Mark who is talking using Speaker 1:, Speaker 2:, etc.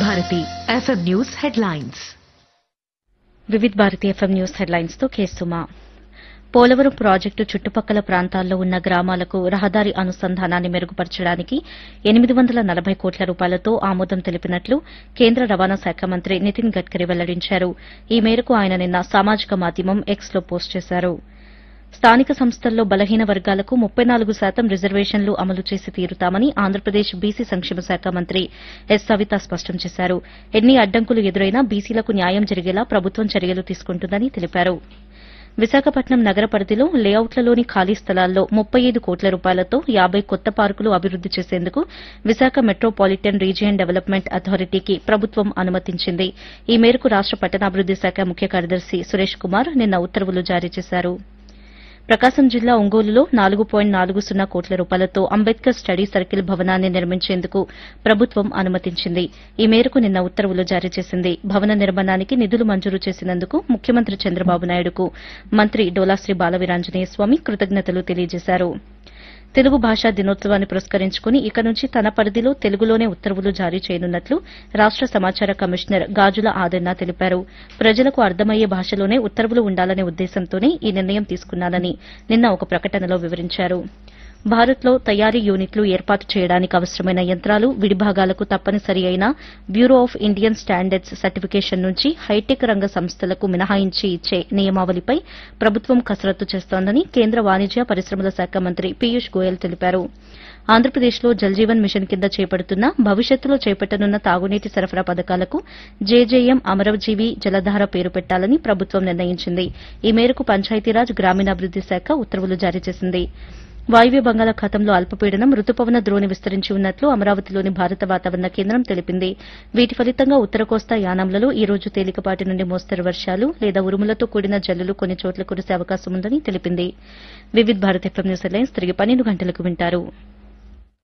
Speaker 1: Bharati FM news headlines.
Speaker 2: Vividh Bharati FM news headlines తో కేసుమా. Polavaram project చుట్టుపక్కల ప్రాంతాల్లో ఉన్న గ్రామాలకు రహదారి అనుసంధానాన్ని మెరుగుపరచడానికి 840 కోట్ల రూపాయలతో ఆమోదం తెలిపినట్లు కేంద్ర రవాణా శాఖ మంత్రి నితిన్ గడ్కరీ వెల్లడించారు. ఈ మేరకు ఆయన నిన్న సామాజిక మాధ్యమం ఎక్స్లో పోస్ట్ చేశారు. స్థానిక సంస్థల్లో బలహీన వర్గాలకు 34% రిజర్వేషన్లు అమలు చేసి తీరుతామని ఆంధ్రప్రదేశ్ బీసీ సంక్షేమ శాఖ మంత్రి ఎస్ సవిత స్పష్టం చేశారు. ఎన్ని అడ్డంకులు ఎదురైనా బీసీలకు న్యాయం జరిగేలా ప్రభుత్వం చర్యలు తీసుకుంటుందని తెలిపారు. విశాఖపట్నం నగర పరిధిలో లేఅవుట్లలోని ఖాళీ స్థలాల్లో 35 కోట్ల రూపాయలతో 50 కొత్త పార్కులు అభివృద్ది చేసేందుకు విశాఖ మెట్రోపాలిటన్ రీజియన్ డెవలప్మెంట్ అథారిటీకి ప్రభుత్వం అనుమతించింది. ఈ మేరకు రాష్ట పట్టణాభివృద్ది శాఖ ముఖ్య కార్యదర్శి సురేష్ కుమార్ నిన్న ఉత్తర్వులు జారీ చేశారు. ప్రకాశం జిల్లా ఒంగోలులో 4.40 కోట్ల రూపాయలతో అంబేద్కర్ స్టడీ సర్కిల్ భవనాన్ని నిర్మించేందుకు ప్రభుత్వం అనుమతించింది. ఈ మేరకు నిన్న ఉత్తర్వులు జారీ చేసింది. భవన నిర్మాణానికి నిధులు మంజూరు చేసినందుకు ముఖ్యమంత్రి చంద్రబాబు నాయుడుకు మంత్రి డోలాశ్రీ బాలవీరాంజనేయ స్వామి కృతజ్ఞతలు తెలియజేశారు. తెలుగు భాషా దినోత్సవాన్ని పురస్కరించుకుని ఇక నుంచి తన పరిధిలో తెలుగులోనే ఉత్తర్వులు జారీ చేయనున్నట్లు రాష్ట సమాచార కమిషనర్ గాజుల ఆదన్న తెలిపారు. ప్రజలకు అర్థమయ్యే భాషలోనే ఉత్తర్వులు ఉండాలనే ఉద్దేశంతోనే ఈ నిర్ణయం తీసుకున్నానని నిన్న ఒక ప్రకటనలో వివరించారు. భారత్లో తయారీ యూనిట్లు ఏర్పాటు చేయడానికి అవసరమైన యంత్రాలు, విడిభాగాలకు తప్పనిసరి అయిన bureau of Indian standards certification నుంచి హైటెక్ రంగ సంస్థలకు మినహాయించి ఇచ్చే నియమావళిపై ప్రభుత్వం కసరత్తు చేస్తోందని కేంద్ర వాణిజ్య పరిశ్రమల శాఖ మంత్రి పీయూష్ గోయల్ తెలిపారు. ఆంధ్రప్రదేశ్లో జల్జీవన్ మిషన్ కింద చేపడుతున్న, భవిష్యత్తులో చేపట్టనున్న తాగునీటి సరఫరా పథకాలకు జేజేఎం అమరజీవి జలధార పేరు పెట్టాలని ప్రభుత్వం నిర్ణయించింది. ఈ మేరకు పంచాయతీరాజ్ గ్రామీణాభివృద్ది శాఖ ఉత్తర్వులు జారీ చేసింది. వాయువ్య బంగాళాఖాతంలో అల్పపీడనం రుతుపవన ద్రోణి విస్తరించి ఉన్నట్లు అమరావతిలోని భారత వాతావరణ కేంద్రం తెలిపింది. వీటి ఫలితంగా ఉత్తర కోస్తా యానాంలలో ఈ రోజు తేలికపాటి నుండి మోస్తరు వర్షాలు లేదా ఉరుములతో కూడిన జల్లులు కొన్ని చోట్ల కురిసే అవకాశం ఉందని తెలిపింది. Vividh Bharat FM news headlines తిరిగి 12 గంటలకు వింటారు.